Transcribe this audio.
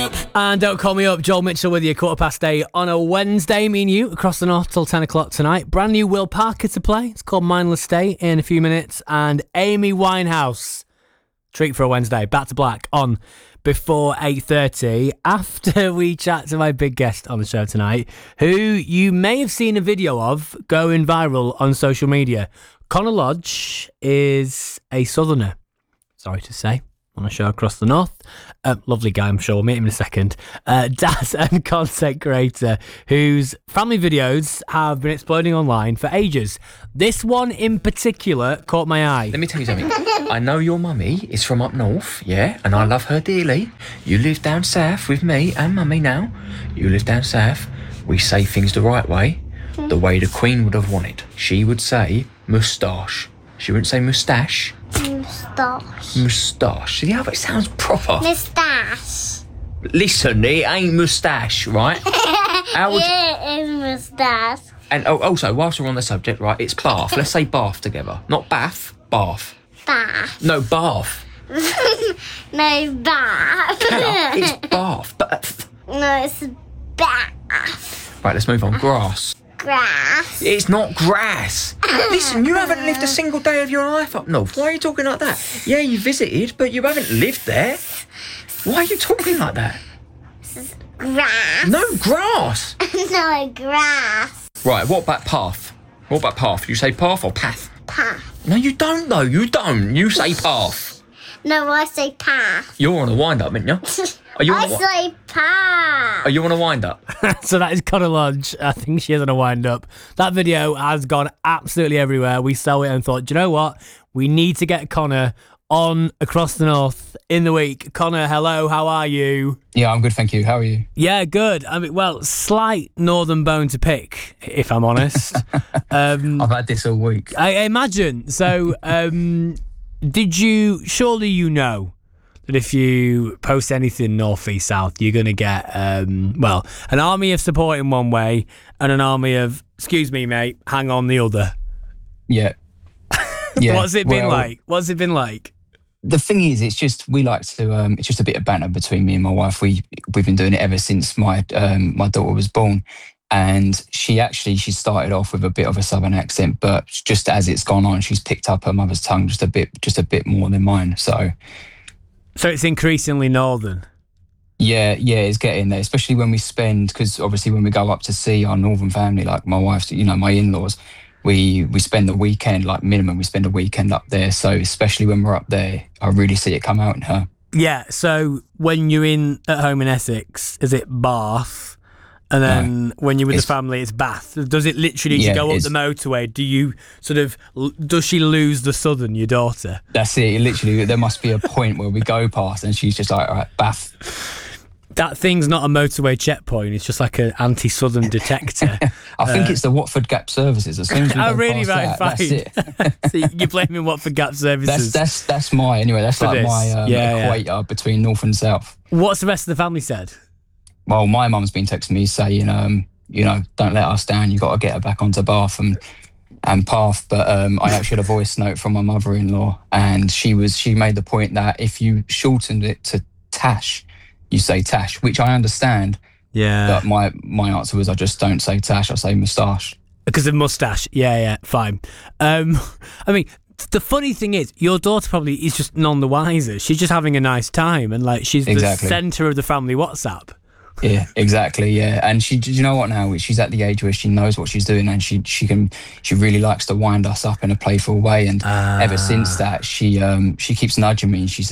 And Don't Call Me Up, Joel Mitchell with you, 8:15 on a Wednesday. Me and you across the north till 10 o'clock tonight. Brand new Will Parker to play. It's called Mindless State in a few minutes. And Amy Winehouse, treat for a Wednesday, Back to Black on before 8:30. After we chat to my big guest on the show tonight, who you may have seen a video of going viral on social media. Conor Lodge is a southerner, sorry to say, on a show across the north. Lovely guy, I'm sure. We'll meet him in a second. Dad and content creator whose family videos have been exploding online for ages. This one in particular caught my eye. Let me tell you something. I know your mummy is from up north, yeah, and I love her dearly. You live down south with me and mummy now. You live down south. We say things the right way, the way the Queen would have wanted. She would say moustache. She wouldn't say moustache. Moustache. Moustache. See how it sounds proper? Moustache. Listen, it ain't moustache, right? How would Yeah, it is moustache. And also, whilst we're on the subject, right, it's bath. Let's say bath together. Not bath, bath. Bath. No, bath. No, bath. Hannah, it's bath. Bath. No, it's bath. Right, let's move on. Grass. Grass. It's not grass. Listen, you haven't lived a single day of your life up north. Why are you talking like that? Yeah, you visited, but you haven't lived there. Why are you talking like that? Grass. No, grass. No, grass. Right, what about path? What about path? You say path or path? Path. No, you don't, though. You don't. You say path. No, I say path. You're on a wind-up, aren't you? Are you on I a say path. Are you on a wind-up? So that is Conor Lodge. I think she is on a wind-up. That video has gone absolutely everywhere. We saw it and thought, do you know what? We need to get Conor on Across the North in the week. Conor, hello, how are you? Yeah, I'm good, thank you. How are you? Yeah, good. I mean, well, slight northern bone to pick, if I'm honest. I've had this all week. I imagine. So, surely you know that if you post anything north, east, south, you're going to get, an army of support in one way and an army of, excuse me, mate, hang on the other. Yeah. Yeah. What's it been like? What's it been like? The thing is, it's just, we like to, it's just a bit of banter between me and my wife. We've been doing it ever since my daughter was born. And she started off with a bit of a southern accent, but just as it's gone on, she's picked up her mother's tongue just a bit more than mine. So it's increasingly northern. Yeah, it's getting there, especially when we spend, because obviously when we go up to see our northern family, like my wife's, my in-laws, we spend the weekend, like minimum, we spend a weekend up there. So especially when we're up there, I really see it come out in her. Yeah, so when you're at home in Essex, is it Bath? And then when you're with the family, it's Bath. Does it literally, to go up the motorway, do you does she lose the southern, your daughter? That's it. Literally, there must be a point where we go past and she's just like, all right, Bath. That thing's not a motorway checkpoint. It's just like an anti-southern detector. I think it's the Watford Gap Services. As soon as we go really past right, that's it. So you're blaming Watford Gap Services. That's my, anyway, that's like my equator between north and south. What's the rest of the family said? Well, my mum's been texting me saying, don't let us down. You got to get her back onto Bath and Path. But I actually had a voice note from my mother-in-law, and she made the point that if you shortened it to Tash, you say Tash, which I understand. Yeah. But my answer was I just don't say Tash. I say moustache. Because of moustache. Yeah, fine. I mean, the funny thing is, your daughter probably is just none the wiser. She's just having a nice time, and like she's the centre of the family WhatsApp. Yeah, exactly. Yeah, and do you know what? Now she's at the age where she knows what she's doing, and she really likes to wind us up in a playful way. And ever since that, she keeps nudging me, and she says,